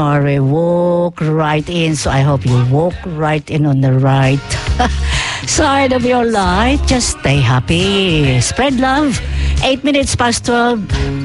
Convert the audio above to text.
Sorry, walk right in. So I hope you walk right in on the right side of your life. Just stay happy. Spread love. 8 minutes past 12.